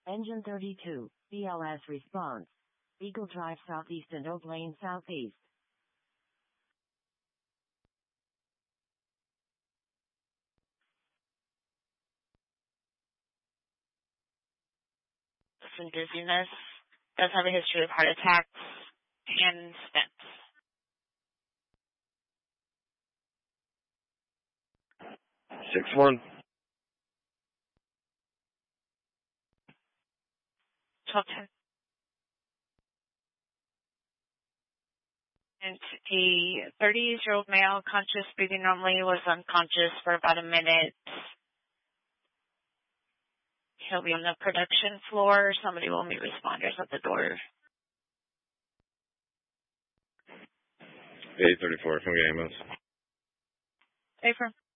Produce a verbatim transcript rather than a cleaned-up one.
Engine thirty-two, B L S response. Eagle Drive Southeast and Oak Lane Southeast. Some dizziness. Does have a history of heart attacks and stents. six one. twelve ten. And a thirty-year-old male, conscious, breathing normally, was unconscious for about a minute. He'll be on the production floor. Somebody will meet responders at the door. eight thirty-four, from the ambulance. Affirm.